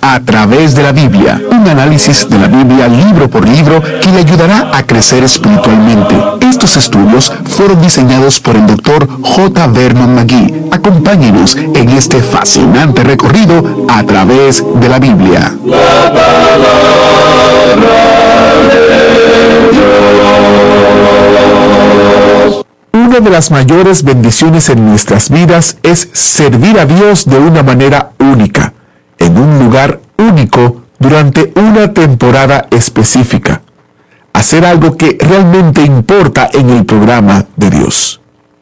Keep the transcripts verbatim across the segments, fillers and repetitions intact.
a través de la Biblia, un análisis de la Biblia libro por libro que le ayudará a crecer espiritualmente. Estos estudios fueron diseñados por el doctor J. Vernon McGee. Acompáñenos en este fascinante recorrido a través de la Biblia. La palabra de Dios. Una de las mayores bendiciones en nuestras vidas es servir a Dios de una manera única, en un lugar único, durante una temporada específica. Hacer algo que realmente importa en el programa de Dios.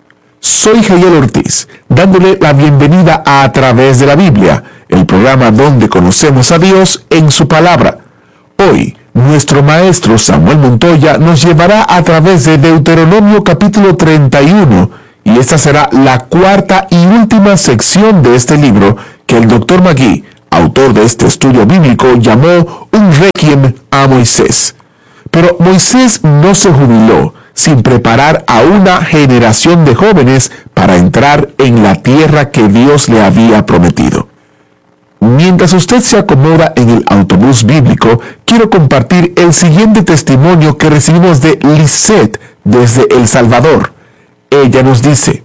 Soy Jael Ortiz, dándole la bienvenida a A Través de la Biblia, el programa donde conocemos a Dios en su palabra. Hoy, nuestro maestro Samuel Montoya nos llevará a través de Deuteronomio capítulo treinta y uno, y esta será la cuarta y última sección de este libro que el doctor McGee, autor de este estudio bíblico, llamó un requiem a Moisés. Pero Moisés no se jubiló sin preparar a una generación de jóvenes para entrar en la tierra que Dios le había prometido. Mientras usted se acomoda en el autobús bíblico, quiero compartir el siguiente testimonio que recibimos de Lisette desde El Salvador. Ella nos dice: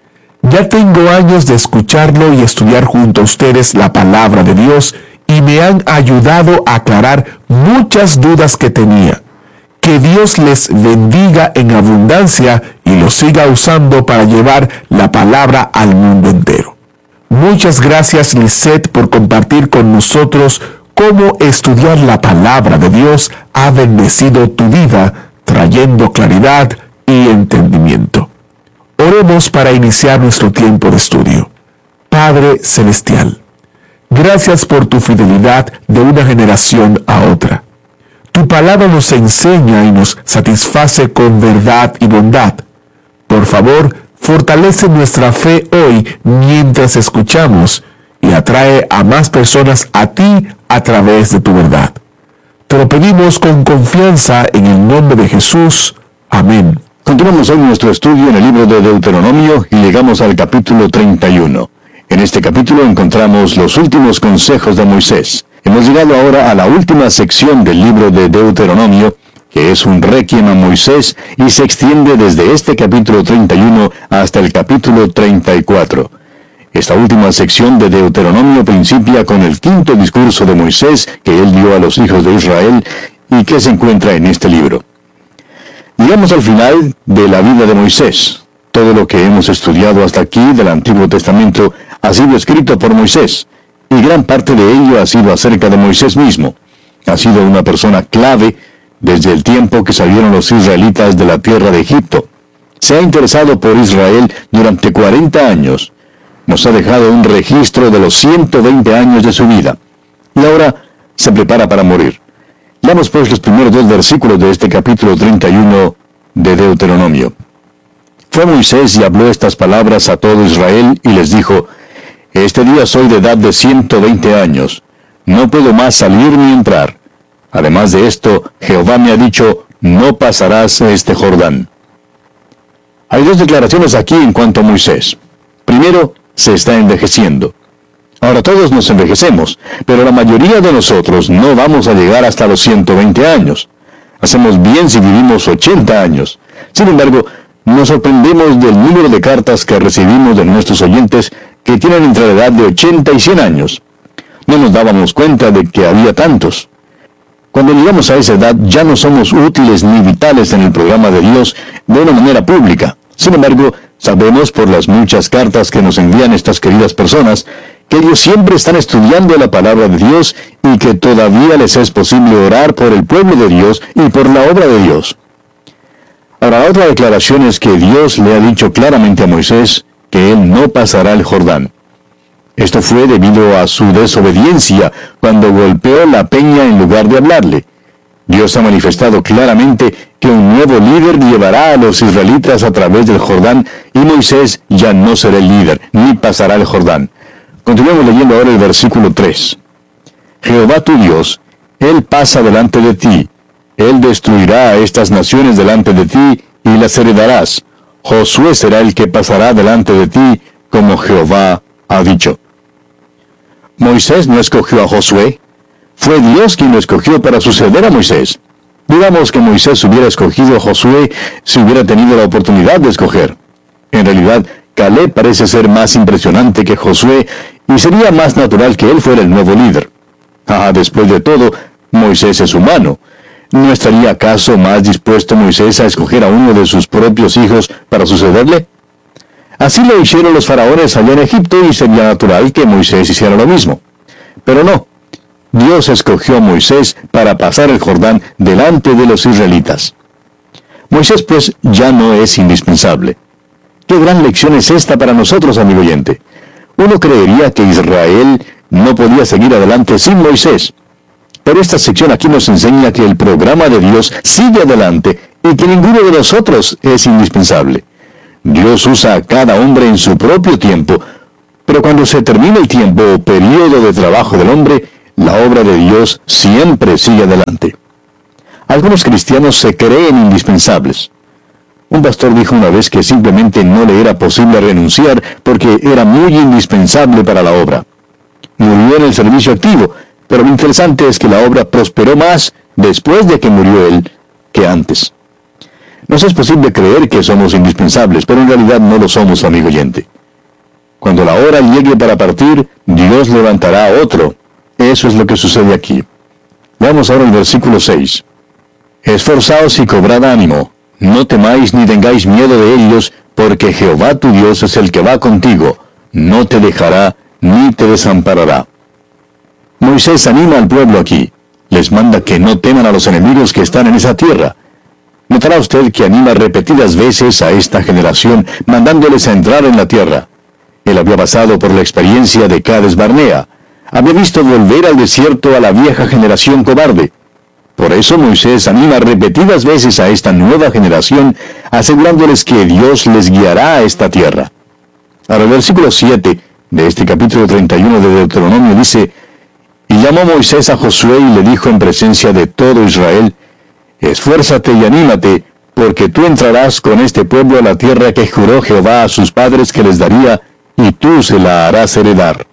ya tengo años de escucharlo y estudiar junto a ustedes la palabra de Dios y me han ayudado a aclarar muchas dudas que tenía. Que Dios les bendiga en abundancia y los siga usando para llevar la palabra al mundo entero. Muchas gracias, Lisette, por compartir con nosotros cómo estudiar la palabra de Dios ha bendecido tu vida, trayendo claridad y entendimiento. Oremos para iniciar nuestro tiempo de estudio. Padre Celestial, gracias por tu fidelidad de una generación a otra. Tu palabra nos enseña y nos satisface con verdad y bondad. Por favor, fortalece nuestra fe hoy mientras escuchamos y atrae a más personas a ti a través de tu verdad. Te lo pedimos con confianza en el nombre de Jesús. Amén. Continuamos hoy nuestro estudio en el libro de Deuteronomio y llegamos al capítulo treinta y uno. En este capítulo encontramos los últimos consejos de Moisés. Hemos llegado ahora a la última sección del libro de Deuteronomio, que es un requiem a Moisés y se extiende desde este capítulo treinta y uno hasta el capítulo treinta y cuatro. Esta última sección de Deuteronomio principia con el quinto discurso de Moisés que él dio a los hijos de Israel y que se encuentra en este libro. Llegamos al final de la vida de Moisés. Todo lo que hemos estudiado hasta aquí del Antiguo Testamento ha sido escrito por Moisés, y gran parte de ello ha sido acerca de Moisés mismo. Ha sido una persona clave desde el tiempo que salieron los israelitas de la tierra de Egipto. Se ha interesado por Israel durante cuarenta años. Nos ha dejado un registro de los ciento veinte años de su vida. Y ahora se prepara para morir. Leamos pues los primeros dos versículos de este capítulo treinta y uno de Deuteronomio. Fue Moisés y habló estas palabras a todo Israel y les dijo: este día soy de edad de ciento veinte años. No puedo más salir ni entrar. Además de esto, Jehová me ha dicho: no pasarás este Jordán. Hay dos declaraciones aquí en cuanto a Moisés. Primero, se está envejeciendo. Ahora todos nos envejecemos, pero la mayoría de nosotros no vamos a llegar hasta los ciento veinte años. Hacemos bien si vivimos ochenta años. Sin embargo, nos sorprendemos del número de cartas que recibimos de nuestros oyentes que tienen entre la edad de ochenta y cien años. No nos dábamos cuenta de que había tantos. Cuando llegamos a esa edad ya no somos útiles ni vitales en el programa de Dios de una manera pública. Sin embargo, sabemos por las muchas cartas que nos envían estas queridas personas que ellos siempre están estudiando la palabra de Dios y que todavía les es posible orar por el pueblo de Dios y por la obra de Dios. Ahora, la otra declaración es que Dios le ha dicho claramente a Moisés que él no pasará el Jordán. Esto fue debido a su desobediencia cuando golpeó la peña en lugar de hablarle. Dios ha manifestado claramente que un nuevo líder llevará a los israelitas a través del Jordán y Moisés ya no será el líder, ni pasará el Jordán. Continuemos leyendo ahora el versículo tres. Jehová tu Dios, Él pasa delante de ti. Él destruirá a estas naciones delante de ti y las heredarás. Josué será el que pasará delante de ti, como Jehová ha dicho. Moisés no escogió a Josué, Fue Dios quien lo escogió para suceder a Moisés. Digamos que Moisés hubiera escogido a Josué si hubiera tenido la oportunidad de escoger. En realidad, Caleb parece ser más impresionante que Josué y sería más natural que él fuera el nuevo líder. Ah, después de todo, Moisés es humano. ¿No estaría acaso más dispuesto Moisés a escoger a uno de sus propios hijos para sucederle? Así lo hicieron los faraones allá en Egipto y sería natural que Moisés hiciera lo mismo. Pero no. Dios escogió a Moisés para pasar el Jordán delante de los israelitas. Moisés, pues, ya no es indispensable. ¡Qué gran lección es esta para nosotros, amigo oyente! Uno creería que Israel no podía seguir adelante sin Moisés. Pero esta sección aquí nos enseña que el programa de Dios sigue adelante y que ninguno de nosotros es indispensable. Dios usa a cada hombre en su propio tiempo, pero cuando se termina el tiempo o periodo de trabajo del hombre, la obra de Dios siempre sigue adelante. Algunos cristianos se creen indispensables. Un pastor dijo una vez que simplemente no le era posible renunciar porque era muy indispensable para la obra. Murió en el servicio activo, pero lo interesante es que la obra prosperó más después de que murió él que antes. Nos es posible creer que somos indispensables, pero en realidad no lo somos, amigo oyente. Cuando la hora llegue para partir, Dios levantará a otro. Eso es lo que sucede aquí. Veamos ahora el versículo seis. Esforzaos y cobrad ánimo. No temáis ni tengáis miedo de ellos, porque Jehová tu Dios es el que va contigo. No te dejará ni te desamparará. Moisés anima al pueblo aquí. Les manda que no teman a los enemigos que están en esa tierra. Notará usted que anima repetidas veces a esta generación, mandándoles a entrar en la tierra. Él había pasado por la experiencia de Cades Barnea. Había visto volver al desierto a la vieja generación cobarde. Por eso Moisés anima repetidas veces a esta nueva generación, asegurándoles que Dios les guiará a esta tierra. Ahora el versículo siete de este capítulo treinta y uno de Deuteronomio dice: Y llamó Moisés a Josué y le dijo en presencia de todo Israel: Esfuérzate y anímate, porque tú entrarás con este pueblo a la tierra que juró Jehová a sus padres que les daría, y tú se la harás heredar.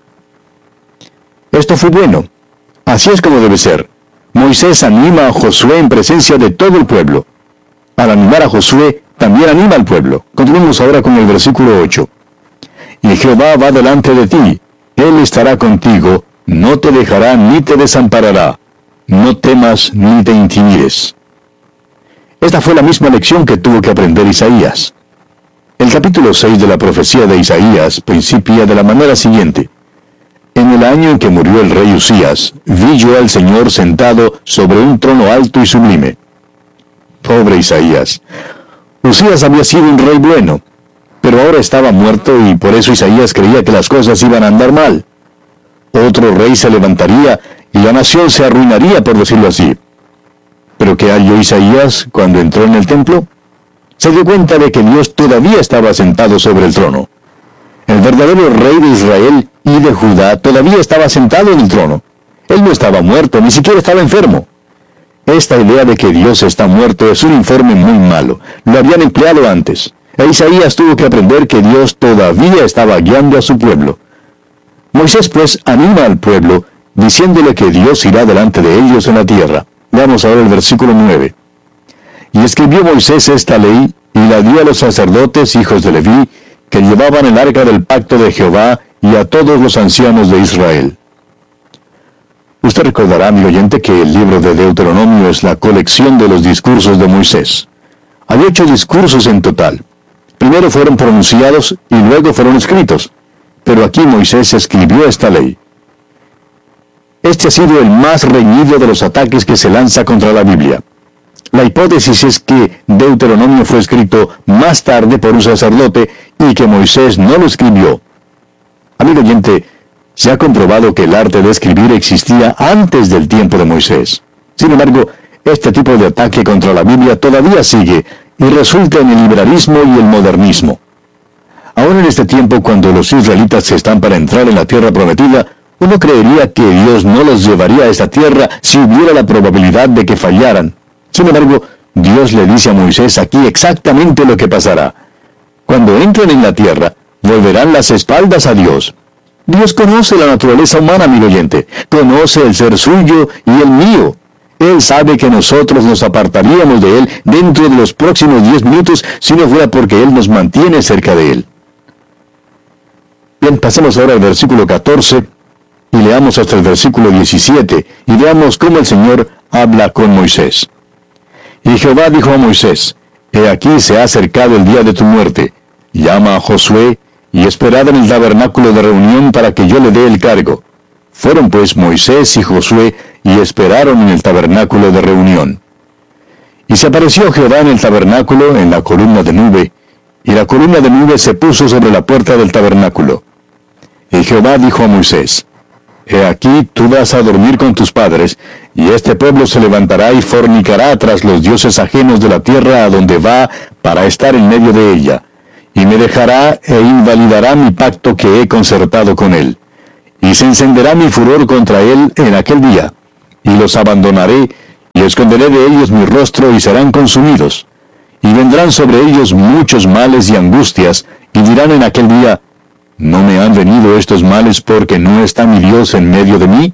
Esto fue bueno. Así es como debe ser. Moisés anima a Josué en presencia de todo el pueblo. Al animar a Josué, también anima al pueblo. Continuemos ahora con el versículo ocho. Y Jehová va delante de ti, Él estará contigo, no te dejará ni te desamparará. No temas ni te intimides. Esta fue la misma lección que tuvo que aprender Isaías. El capítulo seis de la profecía de Isaías principia de la manera siguiente. En el año en que murió el rey Usías, vi yo al Señor sentado sobre un trono alto y sublime. Pobre Isaías. Usías había sido un rey bueno, pero ahora estaba muerto y por eso Isaías creía que las cosas iban a andar mal. Otro rey se levantaría y la nación se arruinaría, por decirlo así. ¿Pero qué halló Isaías cuando entró en el templo? Se dio cuenta de que Dios todavía estaba sentado sobre el trono. El verdadero rey de Israel y de Judá todavía estaba sentado en el trono. Él no estaba muerto, ni siquiera estaba enfermo. Esta idea de que Dios está muerto es un informe muy malo. Lo habían empleado antes. E Isaías tuvo que aprender que Dios todavía estaba guiando a su pueblo. Moisés pues anima al pueblo, diciéndole que Dios irá delante de ellos en la tierra. Veamos ahora el versículo nueve. Y escribió Moisés esta ley, y la dio a los sacerdotes, hijos de Leví, que llevaban el arca del pacto de Jehová, y a todos los ancianos de Israel. Usted recordará, amigo oyente, que el libro de Deuteronomio es la colección de los discursos de Moisés. Hay ocho discursos en total. Primero fueron pronunciados y luego fueron escritos. Pero aquí Moisés escribió esta ley. Este ha sido el más reñido de los ataques que se lanza contra la Biblia. La hipótesis es que Deuteronomio fue escrito más tarde por un sacerdote y que Moisés no lo escribió. Amigo oyente, se ha comprobado que el arte de escribir existía antes del tiempo de Moisés. Sin embargo, este tipo de ataque contra la Biblia todavía sigue y resulta en el liberalismo y el modernismo. Ahora en este tiempo, cuando los israelitas están para entrar en la tierra prometida, uno creería que Dios no los llevaría a esta tierra si hubiera la probabilidad de que fallaran. Sin embargo, Dios le dice a Moisés aquí exactamente lo que pasará. Cuando entren en la tierra, volverán las espaldas a Dios. Dios conoce la naturaleza humana, amigo oyente. Conoce el ser suyo y el mío. Él sabe que nosotros nos apartaríamos de Él dentro de los próximos diez minutos si no fuera porque Él nos mantiene cerca de Él. Bien, pasemos ahora al versículo catorce y leamos hasta el versículo diecisiete y veamos cómo el Señor habla con Moisés. Y Jehová dijo a Moisés, He aquí se ha acercado el día de tu muerte. Llama a Josué y esperad en el tabernáculo de reunión para que yo le dé el cargo. Fueron pues Moisés y Josué y esperaron en el tabernáculo de reunión. Y se apareció Jehová en el tabernáculo en la columna de nube, y la columna de nube se puso sobre la puerta del tabernáculo. Y Jehová dijo a Moisés, He aquí tú vas a dormir con tus padres, y este pueblo se levantará y fornicará tras los dioses ajenos de la tierra a donde va para estar en medio de ella, y me dejará e invalidará mi pacto que he concertado con él. Y se encenderá mi furor contra él en aquel día, y los abandonaré, y esconderé de ellos mi rostro, y serán consumidos. Y vendrán sobre ellos muchos males y angustias, y dirán en aquel día, ¿no me han venido estos males porque no está mi Dios en medio de mí?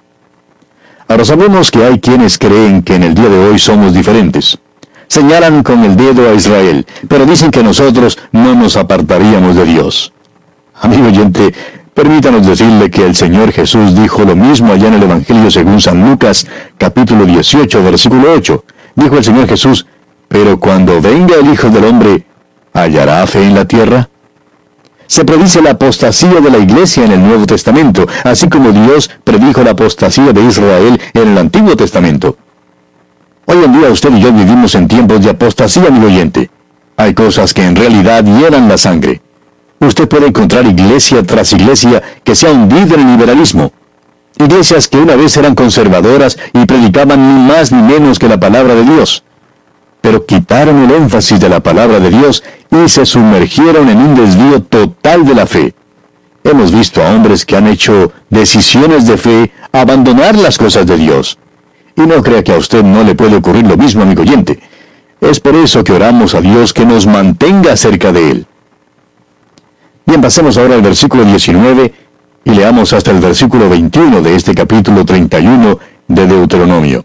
Ahora sabemos que hay quienes creen que en el día de hoy somos diferentes. Señalan con el dedo a Israel, pero dicen que nosotros no nos apartaríamos de Dios. Amigo oyente, permítanos decirle que el Señor Jesús dijo lo mismo allá en el Evangelio según San Lucas, capítulo dieciocho, versículo ocho. Dijo el Señor Jesús, pero cuando venga el Hijo del Hombre, ¿hallará fe en la tierra? Se predice la apostasía de la Iglesia en el Nuevo Testamento, así como Dios predijo la apostasía de Israel en el Antiguo Testamento. Hoy en día usted y yo vivimos en tiempos de apostasía, amigo oyente. Hay cosas que en realidad hieran la sangre. Usted puede encontrar iglesia tras iglesia que se ha hundido en el liberalismo. Iglesias que una vez eran conservadoras y predicaban ni más ni menos que la palabra de Dios. Pero quitaron el énfasis de la palabra de Dios y se sumergieron en un desvío total de la fe. Hemos visto a hombres que han hecho decisiones de fe abandonar las cosas de Dios. Y no crea que a usted no le puede ocurrir lo mismo, amigo oyente. Es por eso que oramos a Dios que nos mantenga cerca de Él. Bien, pasemos ahora al versículo diecinueve y leamos hasta el versículo veintiuno de este capítulo treinta y uno de Deuteronomio.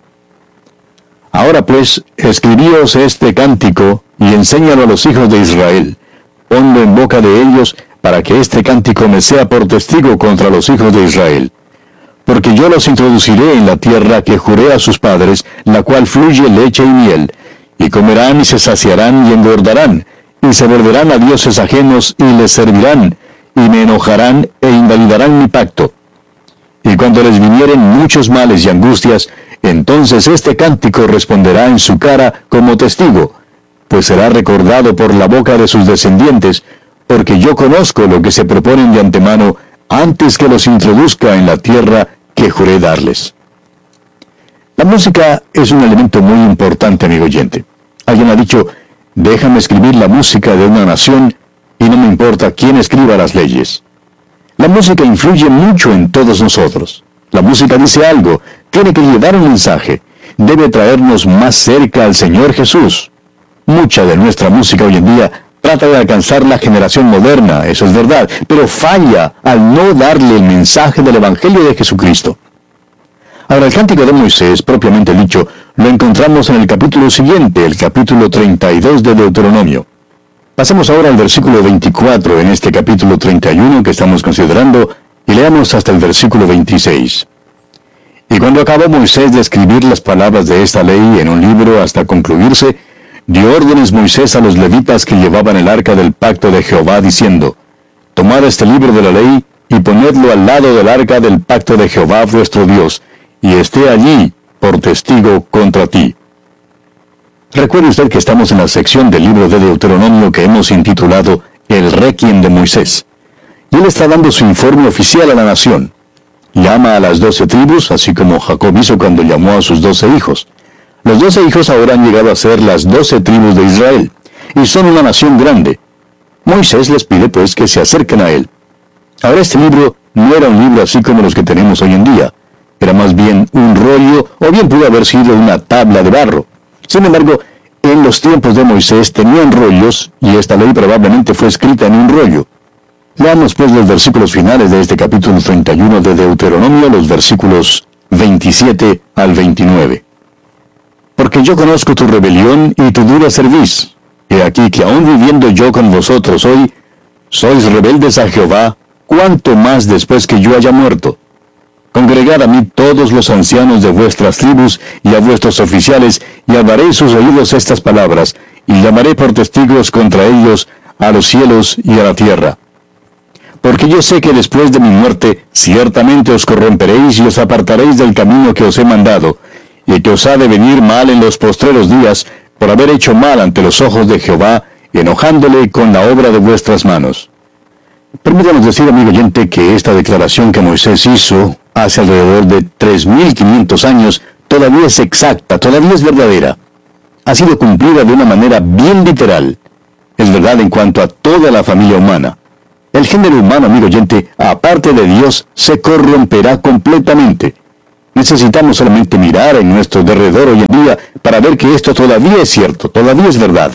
Ahora pues, escribíos este cántico y enséñalo a los hijos de Israel. Ponlo en boca de ellos, para que este cántico me sea por testigo contra los hijos de Israel. Porque yo los introduciré en la tierra que juré a sus padres, la cual fluye leche y miel, y comerán y se saciarán y engordarán, y se volverán a dioses ajenos y les servirán, y me enojarán e invalidarán mi pacto. Y cuando les vinieren muchos males y angustias, entonces este cántico responderá en su cara como testigo, pues será recordado por la boca de sus descendientes, porque yo conozco lo que se proponen de antemano antes que los introduzca en la tierra que juré darles. La música es un elemento muy importante, amigo oyente. Alguien ha dicho, déjame escribir la música de una nación y no me importa quién escriba las leyes. La música influye mucho en todos nosotros. La música dice algo, tiene que llevar un mensaje, debe traernos más cerca al Señor Jesús. Mucha de nuestra música hoy en día trata de alcanzar la generación moderna, eso es verdad, pero falla al no darle el mensaje del Evangelio de Jesucristo. Ahora, el cántico de Moisés, propiamente dicho, lo encontramos en el capítulo siguiente, el capítulo treinta y dos de Deuteronomio. Pasemos ahora al versículo veinticuatro en este capítulo treinta y uno que estamos considerando, y leamos hasta el versículo veintiséis. Y cuando acabó Moisés de escribir las palabras de esta ley en un libro hasta concluirse, dio órdenes Moisés a los levitas que llevaban el arca del pacto de Jehová, diciendo, tomad este libro de la ley y ponedlo al lado del arca del pacto de Jehová vuestro Dios, y esté allí por testigo contra ti. Recuerde usted que estamos en la sección del libro de Deuteronomio que hemos intitulado El Requiem de Moisés. Y él está dando su informe oficial a la nación. Llama a las doce tribus, así como Jacob hizo cuando llamó a sus doce hijos. Los doce hijos ahora han llegado a ser las doce tribus de Israel, y son una nación grande. Moisés les pide pues que se acerquen a él. Ahora este libro no era un libro así como los que tenemos hoy en día. Era más bien un rollo, o bien pudo haber sido una tabla de barro. Sin embargo, en los tiempos de Moisés tenían rollos, y esta ley probablemente fue escrita en un rollo. Leamos pues los versículos finales de este capítulo treinta y uno de Deuteronomio, los versículos veintisiete al veintinueve. Porque yo conozco tu rebelión y tu dura cerviz. He aquí que aun viviendo yo con vosotros hoy, sois rebeldes a Jehová, cuánto más después que yo haya muerto. Congregad a mí todos los ancianos de vuestras tribus y a vuestros oficiales, y hablaré en sus oídos estas palabras, y llamaré por testigos contra ellos a los cielos y a la tierra. Porque yo sé que después de mi muerte, ciertamente os corromperéis y os apartaréis del camino que os he mandado, y que os ha de venir mal en los postreros días, por haber hecho mal ante los ojos de Jehová, enojándole con la obra de vuestras manos. Permítanos decir, amigo oyente, que esta declaración que Moisés hizo hace alrededor de tres mil quinientos años todavía es exacta, todavía es verdadera. Ha sido cumplida de una manera bien literal. Es verdad en cuanto a toda la familia humana. El género humano, amigo oyente, aparte de Dios, se corromperá completamente. Necesitamos solamente mirar en nuestro derredor hoy en día para ver que esto todavía es cierto, todavía es verdad.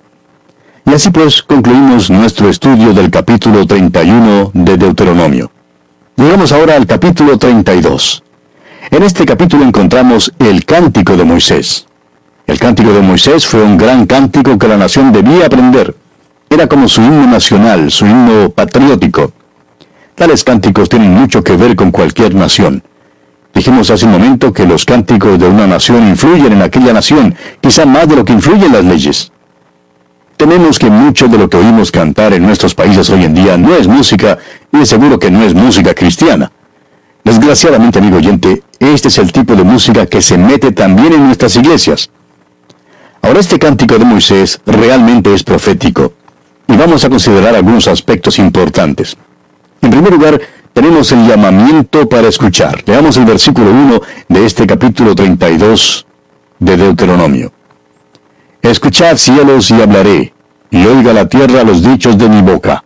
Y así pues concluimos nuestro estudio del capítulo treinta y uno de Deuteronomio. Llegamos ahora al capítulo treinta y dos. En este capítulo encontramos el Cántico de Moisés. El Cántico de Moisés fue un gran cántico que la nación debía aprender. Era como su himno nacional, su himno patriótico. Tales cánticos tienen mucho que ver con cualquier nación. Dijimos hace un momento que los cánticos de una nación influyen en aquella nación, quizá más de lo que influyen las leyes. Tenemos que mucho de lo que oímos cantar en nuestros países hoy en día no es música, y es seguro que no es música cristiana. Desgraciadamente, amigo oyente, este es el tipo de música que se mete también en nuestras iglesias. Ahora, este cántico de Moisés realmente es profético, y vamos a considerar algunos aspectos importantes. En primer lugar, tenemos el llamamiento para escuchar. Leamos el versículo uno de este capítulo treinta y dos de Deuteronomio. Escuchad, cielos, y hablaré, y oiga la tierra los dichos de mi boca.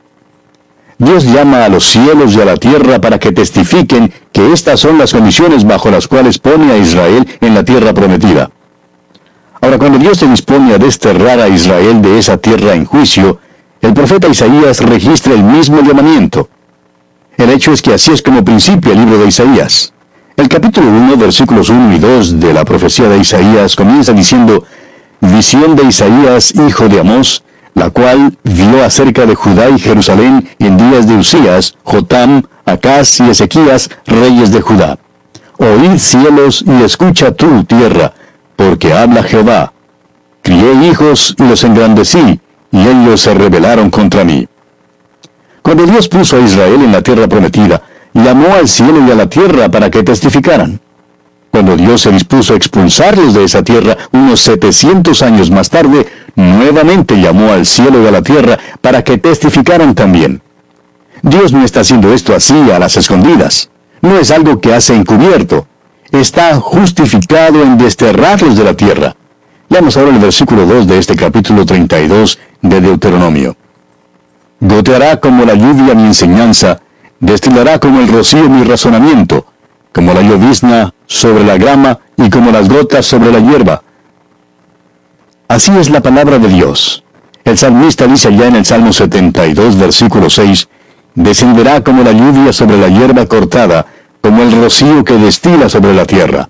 Dios llama a los cielos y a la tierra para que testifiquen que estas son las condiciones bajo las cuales pone a Israel en la tierra prometida. Ahora, cuando Dios se dispone a desterrar a Israel de esa tierra en juicio, el profeta Isaías registra el mismo llamamiento. El hecho es que así es como principia el libro de Isaías. El capítulo uno, versículos uno y dos de la profecía de Isaías comienza diciendo: visión de Isaías, hijo de Amós, la cual vio acerca de Judá y Jerusalén en días de Usías, Jotam, Acaz y Ezequías, reyes de Judá. Oíd, cielos, y escucha tú, tierra, porque habla Jehová. Crié hijos y los engrandecí, y ellos se rebelaron contra mí. Cuando Dios puso a Israel en la tierra prometida, llamó al cielo y a la tierra para que testificaran. Cuando Dios se dispuso a expulsarlos de esa tierra unos setecientos años más tarde, nuevamente llamó al cielo y a la tierra para que testificaran también. Dios no está haciendo esto así a las escondidas. No es algo que hace encubierto. Está justificado en desterrarlos de la tierra. Leamos ahora el versículo dos de este capítulo treinta y dos de Deuteronomio. Goteará como la lluvia mi enseñanza, destilará como el rocío mi razonamiento, como la llovizna sobre la grama y como las gotas sobre la hierba. Así es la palabra de Dios. El salmista dice allá en el Salmo setenta y dos, versículo seis, descenderá como la lluvia sobre la hierba cortada, como el rocío que destila sobre la tierra.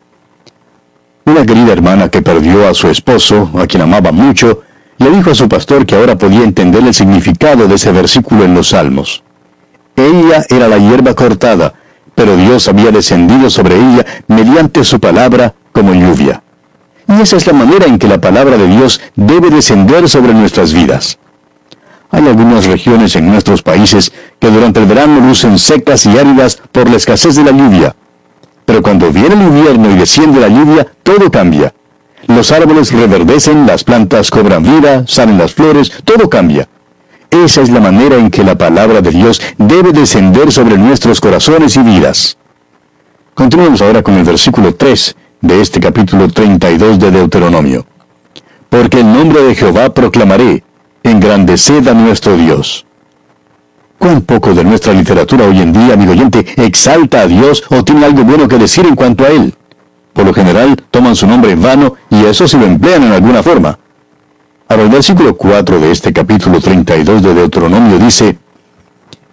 Una querida hermana que perdió a su esposo, a quien amaba mucho, le dijo a su pastor que ahora podía entender el significado de ese versículo en los Salmos. Ella era la hierba cortada, pero Dios había descendido sobre ella mediante su palabra como lluvia. Y esa es la manera en que la palabra de Dios debe descender sobre nuestras vidas. Hay algunas regiones en nuestros países que durante el verano lucen secas y áridas por la escasez de la lluvia. Pero cuando viene el invierno y desciende la lluvia, todo cambia. Los árboles reverdecen, las plantas cobran vida, salen las flores, todo cambia. Esa es la manera en que la palabra de Dios debe descender sobre nuestros corazones y vidas. Continuemos ahora con el versículo tres de este capítulo treinta y dos de Deuteronomio. Porque el nombre de Jehová proclamaré, engrandeced a nuestro Dios. ¿Cuán poco de nuestra literatura hoy en día, amigo oyente, exalta a Dios o tiene algo bueno que decir en cuanto a Él? Por lo general, toman su nombre en vano y eso se lo emplean en alguna forma. Ahora, el versículo cuatro de este capítulo treinta y dos de Deuteronomio dice: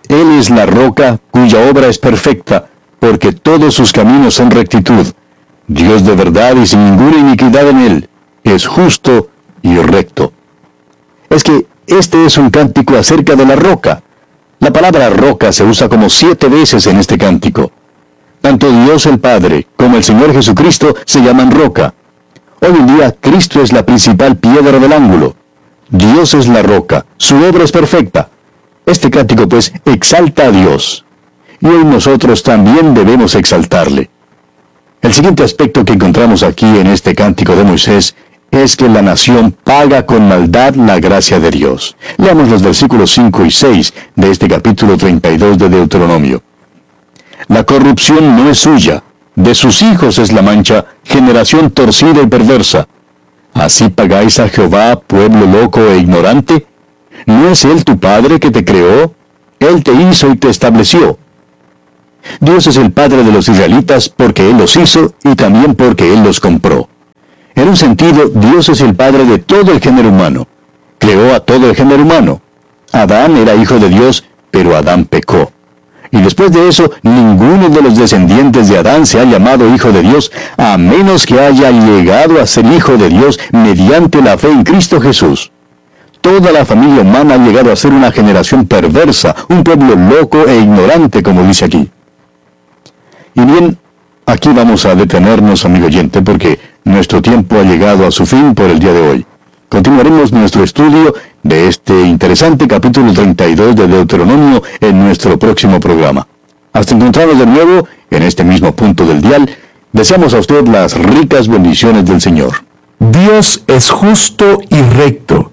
Él es la roca cuya obra es perfecta, porque todos sus caminos son rectitud. Dios de verdad y sin ninguna iniquidad en él, es justo y recto. Es que este es un cántico acerca de la roca. La palabra roca se usa como siete veces en este cántico. Tanto Dios el Padre como el Señor Jesucristo se llaman roca. Hoy en día Cristo es la principal piedra del ángulo. Dios es la roca, su obra es perfecta. Este cántico pues exalta a Dios. Y hoy nosotros también debemos exaltarle. El siguiente aspecto que encontramos aquí en este cántico de Moisés es que la nación paga con maldad la gracia de Dios. Leamos los versículos cinco y seis de este capítulo treinta y dos de Deuteronomio. La corrupción no es suya, de sus hijos es la mancha, generación torcida y perversa. ¿Así pagáis a Jehová, pueblo loco e ignorante? ¿No es Él tu Padre que te creó? Él te hizo y te estableció. Dios es el Padre de los israelitas porque Él los hizo y también porque Él los compró. En un sentido, Dios es el Padre de todo el género humano. Creó a todo el género humano. Adán era hijo de Dios, pero Adán pecó. Y después de eso, ninguno de los descendientes de Adán se ha llamado hijo de Dios, a menos que haya llegado a ser hijo de Dios mediante la fe en Cristo Jesús. Toda la familia humana ha llegado a ser una generación perversa, un pueblo loco e ignorante, como dice aquí. Y bien, aquí vamos a detenernos, amigo oyente, porque nuestro tiempo ha llegado a su fin por el día de hoy. Continuaremos nuestro estudio de este interesante capítulo treinta y dos de Deuteronomio en nuestro próximo programa. Hasta encontrarnos de nuevo en este mismo punto del dial, deseamos a usted las ricas bendiciones del Señor. Dios es justo y recto.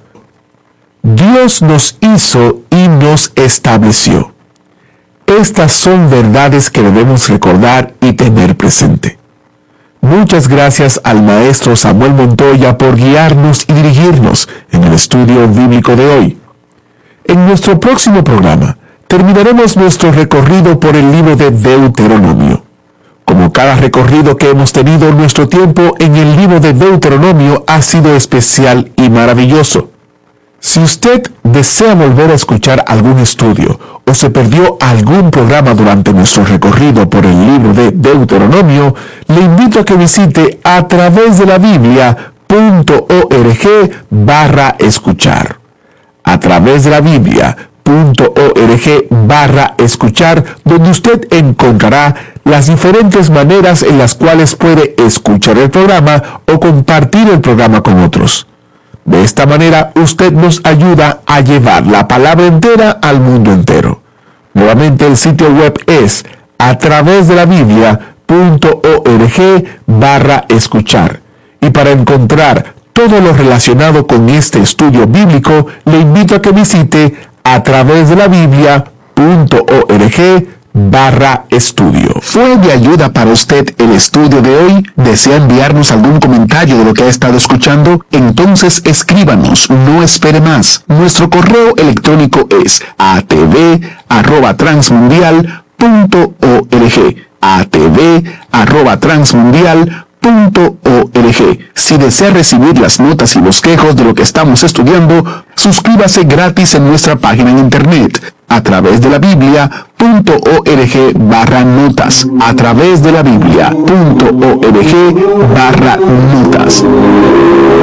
Dios nos hizo y nos estableció. Estas son verdades que debemos recordar y tener presente. Muchas gracias al maestro Samuel Montoya por guiarnos y dirigirnos en el estudio bíblico de hoy. En nuestro próximo programa terminaremos nuestro recorrido por el libro de Deuteronomio. Como cada recorrido que hemos tenido, nuestro tiempo en el libro de Deuteronomio ha sido especial y maravilloso. Si usted desea volver a escuchar algún estudio o se perdió algún programa durante nuestro recorrido por el libro de Deuteronomio, le invito a que visite a través de la Biblia punto org barra escuchar. A través de la Biblia punto org barra escuchar, donde usted encontrará las diferentes maneras en las cuales puede escuchar el programa o compartir el programa con otros. De esta manera, usted nos ayuda a llevar la palabra entera al mundo entero. Nuevamente, el sitio web es a través de la Biblia punto org barra escuchar. Y para encontrar todo lo relacionado con este estudio bíblico, le invito a que visite a través de la Biblia punto org barra estudio. ¿Fue de ayuda para usted el estudio de hoy? ¿Desea enviarnos algún comentario de lo que ha estado escuchando? Entonces escríbanos, no espere más. Nuestro correo electrónico es a t v arroba transmundial punto org. a t v arroba transmundial punto org. Si desea recibir las notas y bosquejos de lo que estamos estudiando, suscríbase gratis en nuestra página en internet a través de la Biblia punto org barra notas. A través de la Biblia punto org barra notas.